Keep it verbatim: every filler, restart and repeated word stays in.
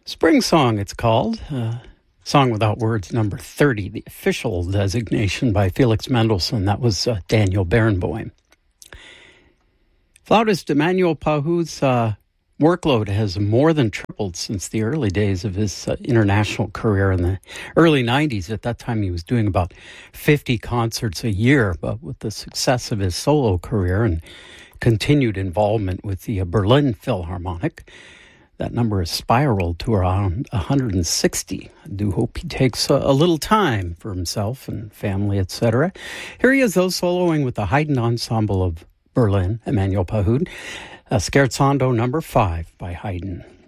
Spring Song, it's called. Uh, Song Without Words, number thirty, the official designation by Felix Mendelssohn. That was uh, Daniel Barenboim. Flautist Emmanuel Pahud's uh, workload has more than tripled since the early days of his uh, international career in the early nineties. At that time, he was doing about fifty concerts a year, but with the success of his solo career and continued involvement with the uh, Berlin Philharmonic, that number has spiraled to around one hundred sixty. I do hope he takes a, a little time for himself and family, et cetera. Here he is, though, soloing with the Haydn Ensemble of Berlin, Emmanuel Pahud, uh, Scherzando number five by Haydn.